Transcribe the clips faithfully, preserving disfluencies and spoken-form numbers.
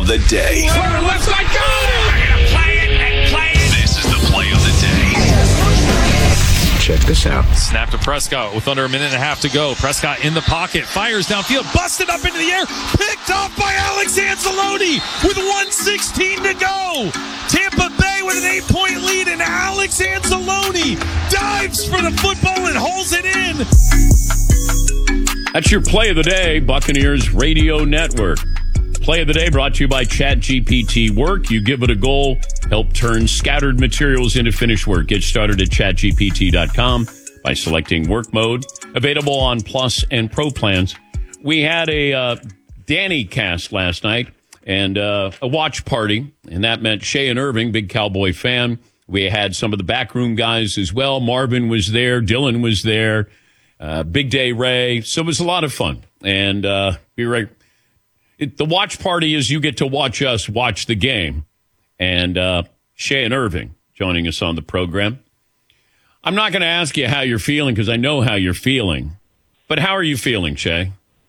of the day. Left side, go! We're going to play it and play it. This is the play of the day. Check this out. Snap to Prescott with under a minute and a half to go. Prescott in the pocket, fires downfield, busted up into the air, picked off by Alex Anzalone with one sixteen to go. Tampa Bay with an eight-point lead, and Alex Anzalone dives for the football and holds it in. That's your play of the day, Buccaneers Radio Network. Play of the day brought to you by ChatGPT Work. You give it a goal, help turn scattered materials into finished work. Get started at chat G P T dot com by selecting work mode. Available on Plus and Pro plans. We had a uh, Danny cast last night and uh, a watch party, and that meant Shay and Irving, big Cowboy fan. We had some of the backroom guys as well. Marvin was there. Dylan was there. Uh, Big Day Ray. So it was a lot of fun. And uh, we were it, the watch party is you get to watch us watch the game. And uh, Shay and Irving joining us on the program. I'm not going to ask you how you're feeling because I know how you're feeling. But how are you feeling, Shay?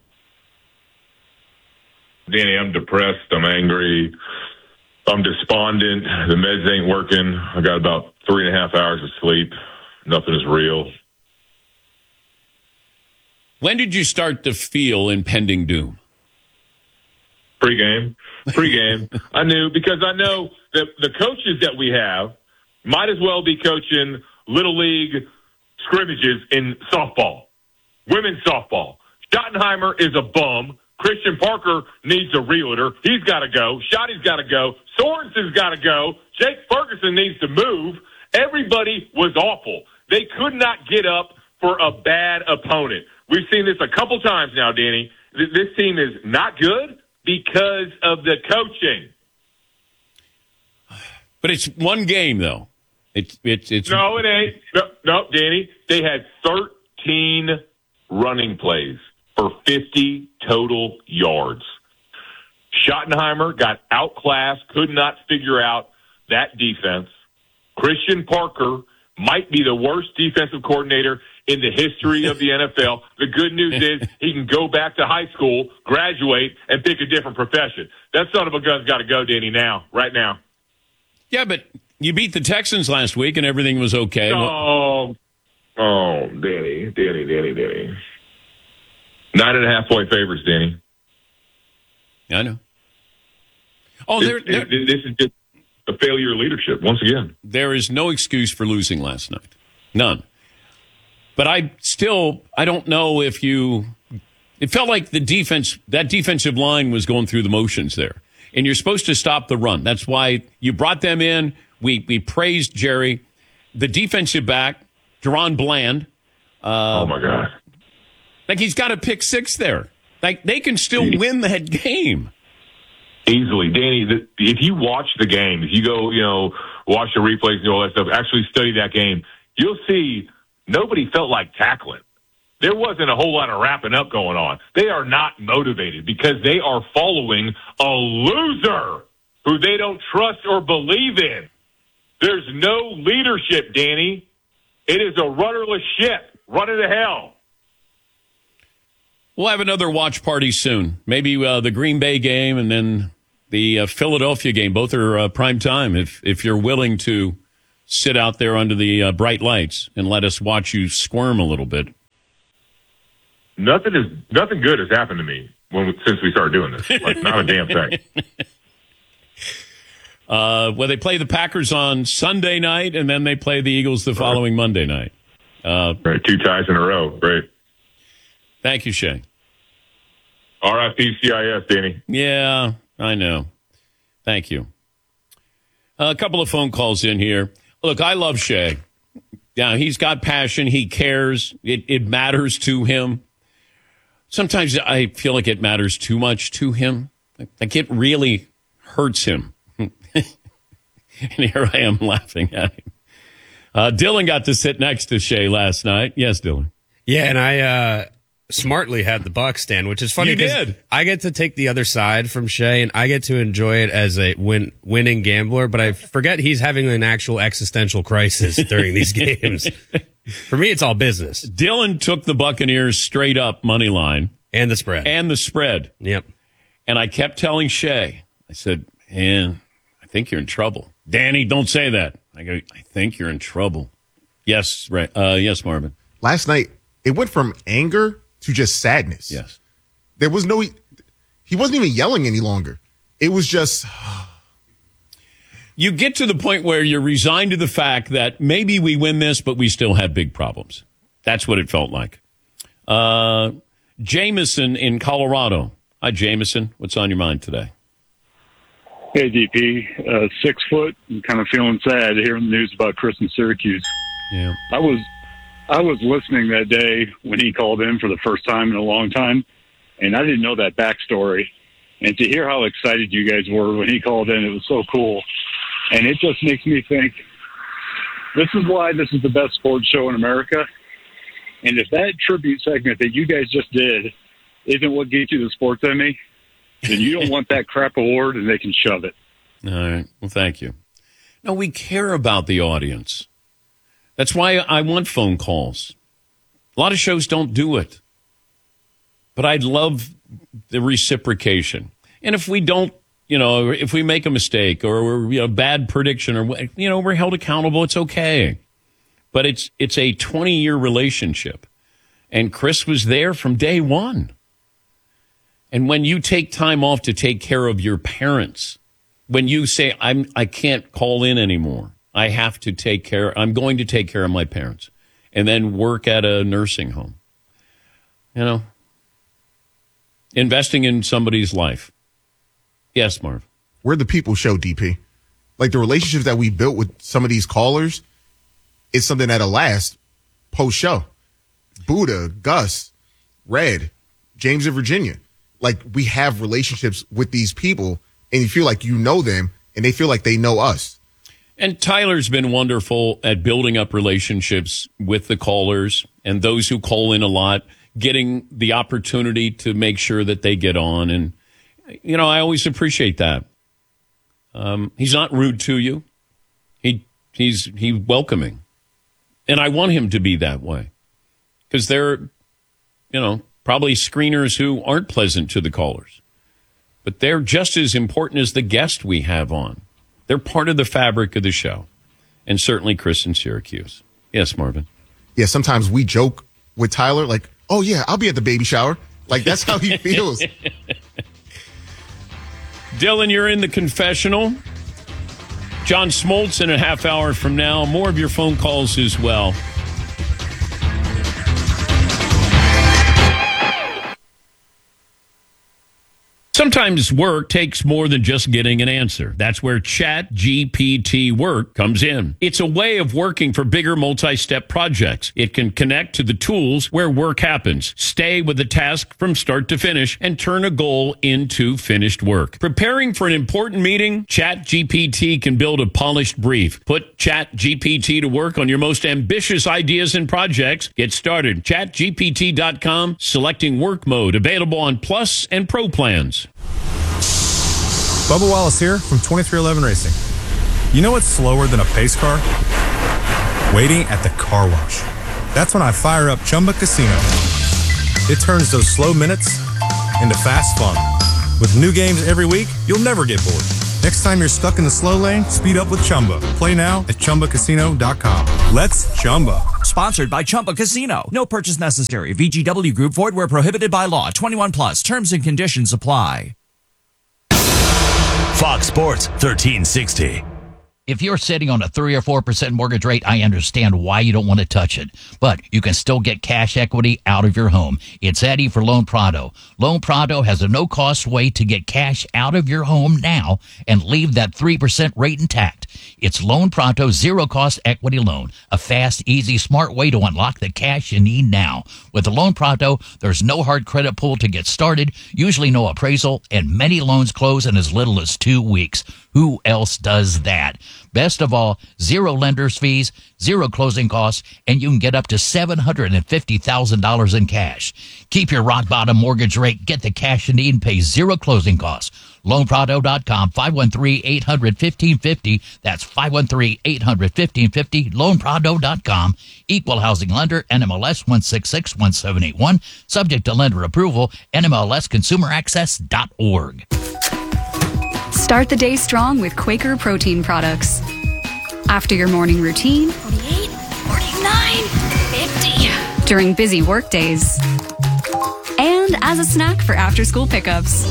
Danny, I'm depressed. I'm angry. I'm despondent. The meds ain't working. I got about three and a half hours of sleep. Nothing is real. When did you start to feel impending doom? Pre-game. Pre-game. I knew because I know that the coaches that we have might as well be coaching Little League scrimmages in softball, women's softball. Schottenheimer is a bum. Christian Parker needs a realtor. He's got to go. Schotty's got to go. Sorensen's got to go. Jake Ferguson needs to move. Everybody was awful. They could not get up for a bad opponent. We've seen this a couple times now, Danny. This team is not good because of the coaching. But it's one game, though. It's it's it's no, it ain't. No, no, Danny. They had thirteen running plays for fifty total yards. Schottenheimer got outclassed, could not figure out that defense. Christian Parker might be the worst defensive coordinator in the history of the N F L. The good news is he can go back to high school, graduate, and pick a different profession. That son of a gun's got to go, Danny, now, right now. Yeah, but you beat the Texans last week and everything was okay. Oh, oh, Danny, Danny, Danny, Danny. Nine and a half point favorites, Danny. I know. Oh, this, there, there, this is just a failure of leadership once again. There is no excuse for losing last night. None. But I still, I don't know if you, it felt like the defense, that defensive line was going through the motions there. And you're supposed to stop the run. That's why you brought them in. We we praised Jerry. The defensive back, Deron Bland. Uh, oh, my God. Like he's got a pick six there. Like they can still win that game. Easily. Danny, the, if you watch the game, if you go, you know, watch the replays and all that stuff, actually study that game, you'll see nobody felt like tackling. There wasn't a whole lot of wrapping up going on. They are not motivated because they are following a loser who they don't trust or believe in. There's no leadership, Danny. It is a rudderless ship running to hell. We'll have another watch party soon. Maybe uh, the Green Bay game and then the uh, Philadelphia game. Both are uh, prime time if, if you're willing to sit out there under the uh, bright lights and let us watch you squirm a little bit. Nothing is nothing good has happened to me when since we started doing this. Like not a damn thing. Uh, well, they play the Packers on Sunday night, and then they play the Eagles the following Monday night. Uh, right, two ties in a row. Great. Thank you, Shay. R I P C I S, Danny. Yeah, I know. Thank you. Uh, a couple of phone calls in here. Look, I love Shay. Yeah, he's got passion. He cares. It, it matters to him. Sometimes I feel like it matters too much to him. Like it really hurts him. And here I am laughing at him. Uh, Dylan got to sit next to Shay last night. Yes, Dylan. Yeah, and I uh, smartly had the Bucs stand, which is funny. You did. I get to take the other side from Shay, and I get to enjoy it as a win, winning gambler, but I forget he's having an actual existential crisis during these games. For me, it's all business. Dylan took the Buccaneers straight up money line. And the spread. And the spread. Yep. And I kept telling Shay, I said, man, I think you're in trouble. Danny, don't say that. I go, I think you're in trouble. Yes, right. Uh, yes, Marvin. Last night, it went from anger to just sadness. Yes. There was no, he wasn't even yelling any longer. It was just. You get to the point where you're resigned to the fact that maybe we win this, but we still have big problems. That's what it felt like. Uh, Jameson in Colorado. Hi, Jameson. What's on your mind today? Hey, D P. Uh, six foot. I'm kind of feeling sad hearing the news about Chris in Syracuse. Yeah. I was I was listening that day when he called in for the first time in a long time, and I didn't know that backstory. And to hear how excited you guys were when he called in, it was so cool. And it just makes me think, this is why this is the best sports show in America. And if that tribute segment that you guys just did isn't what gets you the sports Emmy, then you don't want that crap award, and they can shove it. All right. Well, thank you. No, we care about the audience. That's why I want phone calls. A lot of shows don't do it. But I'd love the reciprocation. And if we don't, you know, if we make a mistake or we're, you know, bad prediction or, you know, we're held accountable, it's okay. But it's it's a twenty-year relationship. And Chris was there from day one. And when you take time off to take care of your parents, when you say, I'm, I can't call in anymore, I have to take care, I'm going to take care of my parents, and then work at a nursing home, you know, investing in somebody's life. Yes, Marv. We're the people show, D P. Like the relationships that we built with some of these callers is something that'll last post-show. Buddha, Gus, Red, James of Virginia. Like, we have relationships with these people, and you feel like you know them, and they feel like they know us. And Tyler's been wonderful at building up relationships with the callers and those who call in a lot, getting the opportunity to make sure that they get on. And, you know, I always appreciate that. Um, he's not rude to you. He he's he's welcoming. And I want him to be that way. Because they're, you know, probably screeners who aren't pleasant to the callers. But they're just as important as the guest we have on. They're part of the fabric of the show. And certainly Chris in Syracuse. Yes, Marvin. Yeah, sometimes we joke with Tyler, like, oh, yeah, I'll be at the baby shower. Like, that's how he feels. Dylan, you're in the confessional. John Smoltz in a half hour from now. More of your phone calls as well. Sometimes work takes more than just getting an answer. That's where Chat G P T Work comes in. It's a way of working for bigger multi-step projects. It can connect to the tools where work happens, stay with the task from start to finish, and turn a goal into finished work. Preparing for an important meeting? Chat G P T can build a polished brief. Put Chat G P T to work on your most ambitious ideas and projects. Get started. chat G P T dot com, selecting work mode, available on Plus and Pro plans. Bubba Wallace here from twenty-three eleven Racing. You know what's slower than a pace car? Waiting at the car wash. That's when I fire up Chumba Casino. It turns those slow minutes into fast fun. With new games every week, you'll never get bored. Next time you're stuck in the slow lane, speed up with Chumba. Play now at Chumba Casino dot com. Let's Chumba. Sponsored by Chumba Casino. No purchase necessary. V G W Group. Void where prohibited by law. twenty-one plus. Terms and conditions apply. Fox Sports thirteen sixty. If you're sitting on a three or four percent mortgage rate, I understand why you don't want to touch it. But you can still get cash equity out of your home. It's Eddie for Loan Pronto. Loan Pronto has a no-cost way to get cash out of your home now and leave that three percent rate intact. It's Loan Pronto zero-cost equity loan, a fast, easy, smart way to unlock the cash you need now. With the Loan Pronto, there's no hard credit pull to get started, usually no appraisal, and many loans close in as little as two weeks. Who else does that? Best of all, zero lender's fees, zero closing costs, and you can get up to seven hundred fifty thousand dollars in cash. Keep your rock bottom mortgage rate, get the cash you need, and pay zero closing costs. loan pronto dot com, five one three, eight hundred, fifteen fifty. That's five one three, eight hundred, fifteen fifty, loan pronto dot com. Equal housing lender, N M L S one six six one seven eight one. Subject to lender approval, N M L S consumer access dot org. Start the day strong with Quaker protein products. After your morning routine, forty-eight, forty-nine, fifty. During busy work days, and as a snack for after-school pickups.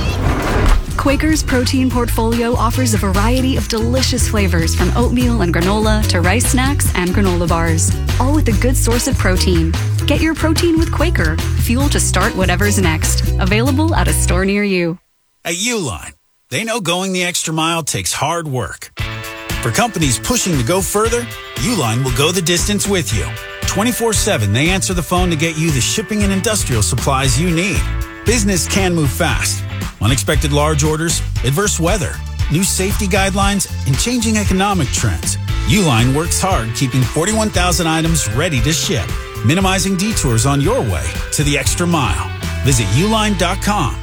Quaker's protein portfolio offers a variety of delicious flavors from oatmeal and granola to rice snacks and granola bars, all with a good source of protein. Get your protein with Quaker, fuel to start whatever's next. Available at a store near you. At Uline, they know going the extra mile takes hard work. For companies pushing to go further, Uline will go the distance with you. twenty-four seven, they answer the phone to get you the shipping and industrial supplies you need. Business can move fast. Unexpected large orders, adverse weather, new safety guidelines, and changing economic trends. Uline works hard keeping forty-one thousand items ready to ship, minimizing detours on your way to the extra mile. Visit uline dot com.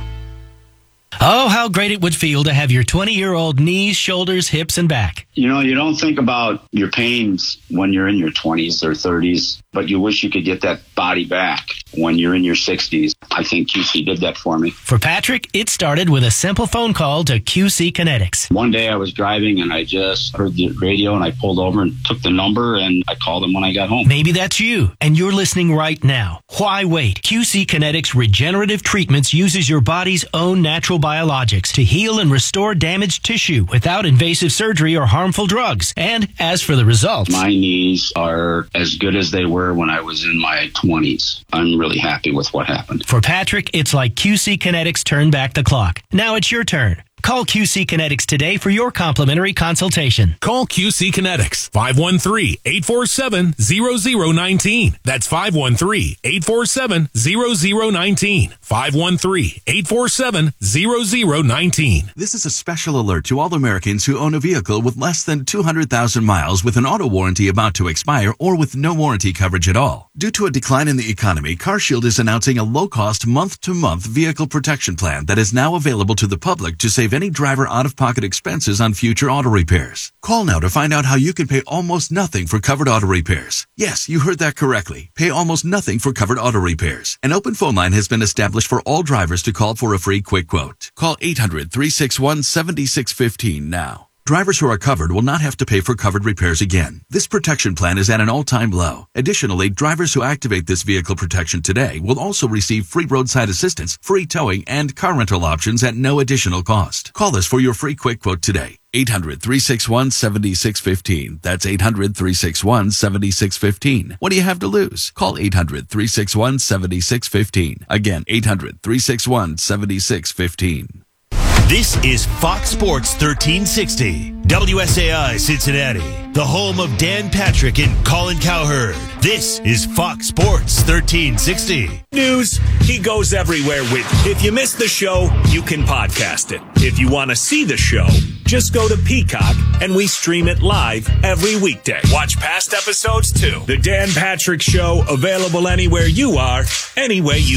Oh, how great it would feel to have your twenty-year-old knees, shoulders, hips, and back. You know, you don't think about your pains when you're in your twenties or thirties, but you wish you could get that body back when you're in your sixties. I think Q C did that for me. For Patrick, it started with a simple phone call to Q C Kinetics. One day I was driving and I just heard the radio and I pulled over and took the number and I called them when I got home. Maybe that's you and you're listening right now. Why wait? Q C Kinetics Regenerative Treatments uses your body's own natural biologics to heal and restore damaged tissue without invasive surgery or harmful drugs. And as for the results, my knees are as good as they were when I was in my twenties. I'm really happy with what happened. For Patrick, it's like Q C Kinetics turned back the clock. Now it's your turn. Call Q C Kinetics today for your complimentary consultation. Call Q C Kinetics, five one three, eight four seven, zero zero one nine. That's five one three, eight four seven, zero zero one nine. five one three, eight four seven, zero zero one nine. This is a special alert to all Americans who own a vehicle with less than two hundred thousand miles with an auto warranty about to expire or with no warranty coverage at all. Due to a decline in the economy, CarShield is announcing a low-cost month-to-month vehicle protection plan that is now available to the public to save any driver out-of-pocket expenses on future auto repairs. Call now to find out how you can pay almost nothing for covered auto repairs. Yes, you heard that correctly. Pay almost nothing for covered auto repairs. An open phone line has been established for all drivers to call for a free quick quote. Call eight hundred, three six one, seven six one five now. Drivers who are covered will not have to pay for covered repairs again. This protection plan is at an all-time low. Additionally, drivers who activate this vehicle protection today will also receive free roadside assistance, free towing, and car rental options at no additional cost. Call us for your free quick quote today. eight hundred, three six one, seven six one five. That's eight hundred, three six one, seven six one five. What do you have to lose? Call eight hundred, three six one, seven six one five. Again, eight hundred, three six one, seven six one five. This is Fox Sports thirteen sixty, W S A I Cincinnati, the home of Dan Patrick and Colin Cowherd. This is Fox Sports thirteen sixty. News, he goes everywhere with. If you missed the show, you can podcast it. If you want to see the show, just go to Peacock and we stream it live every weekday. Watch past episodes too. The Dan Patrick Show, available anywhere you are, any way you